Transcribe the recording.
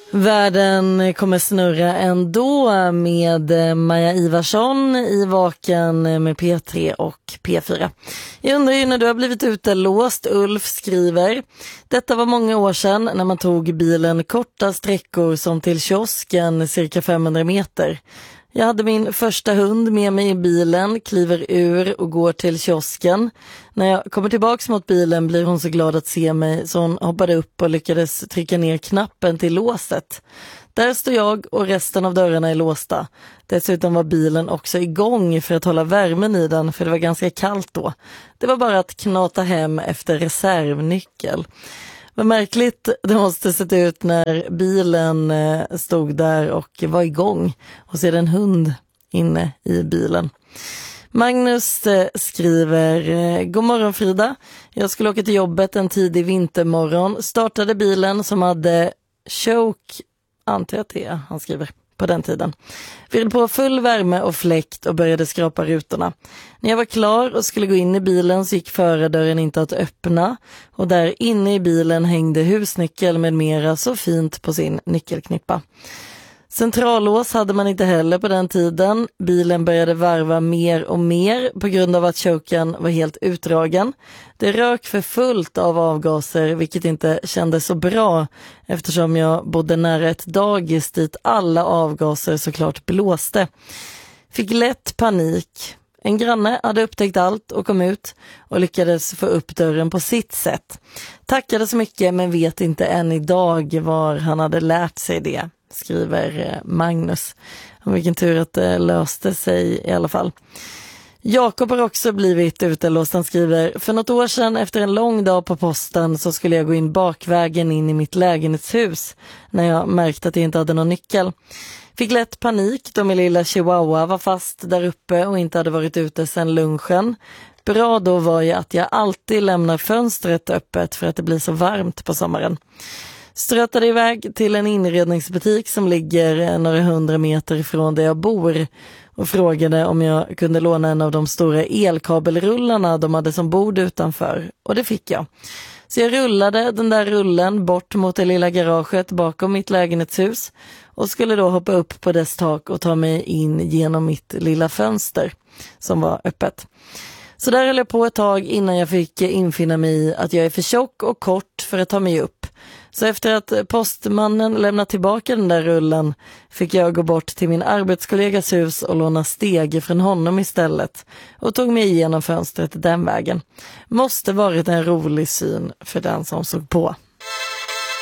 Världen kommer snurra ändå med Maja Ivarsson i Vaken med P3 och P4. Jag undrar ju när du har blivit utelåst. Ulf skriver: detta var många år sedan när man tog bilen korta sträckor som till kiosken cirka 500 meter. Jag hade min första hund med mig i bilen, kliver ur och går till kiosken. När jag kommer tillbaks mot bilen blir hon så glad att se mig så hon hoppade upp och lyckades trycka ner knappen till låset. Där står jag och resten av dörrarna är låsta. Dessutom var bilen också igång för att hålla värmen i den, för det var ganska kallt då. Det var bara att knata hem efter reservnyckel. Vad märkligt det måste sett ut när bilen stod där och var igång. Och så är det en hund inne i bilen. Magnus skriver: god morgon Frida. Jag skulle åka till jobbet en tidig vintermorgon. Startade bilen som hade choke, antar jag det han skriver, på den tiden. Vill på full värme och fläkt och började skrapa rutorna. När jag var klar och skulle gå in i bilen så gick förardörren inte att öppna. Och där inne i bilen hängde husnyckel med mera så fint på sin nyckelknippa. Centrallås hade man inte heller på den tiden. Bilen började varva mer och mer på grund av att choken var helt utdragen. Det rök för fullt av avgaser, vilket inte kändes så bra eftersom jag bodde nära ett dagis dit alla avgaser såklart blåste. Fick lätt panik. En granne hade upptäckt allt och kom ut och lyckades få upp dörren på sitt sätt. Tackade så mycket men vet inte än idag var han hade lärt sig det, skriver Magnus. Och vilken tur att det löste sig i alla fall. Jakob har också blivit utelåst. Han skriver: för något år sedan efter en lång dag på posten så skulle jag gå in bakvägen in i mitt lägenhetshus när jag märkte att jag inte hade någon nyckel. Fick lätt panik då min lilla chihuahua var fast där uppe och inte hade varit ute sedan lunchen. Bra då var ju att jag alltid lämnar fönstret öppet för att det blir så varmt på sommaren. Strötade iväg till en inredningsbutik som ligger några 100 meter ifrån där jag bor och frågade om jag kunde låna en av de stora elkabelrullarna de hade som bord utanför. Och det fick jag. Så jag rullade den där rullen bort mot det lilla garaget bakom mitt lägenhetshus och skulle då hoppa upp på dess tak och ta mig in genom mitt lilla fönster som var öppet. Så där höll jag på ett tag innan jag fick infinna mig i att jag är för tjock och kort för att ta mig upp. Så efter att postmannen lämnat tillbaka den där rullen fick jag gå bort till min arbetskollegas hus och låna steg från honom istället och tog mig igenom fönstret den vägen. Måste varit en rolig syn för den som såg på.